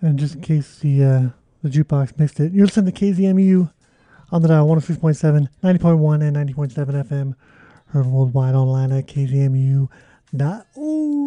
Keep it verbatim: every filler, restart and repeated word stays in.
And just in case the uh, the jukebox missed it, you're listening to K Z M U on the dial one oh six point seven, ninety point one, and ninety point seven F M. Heard worldwide online at k z m u dot org.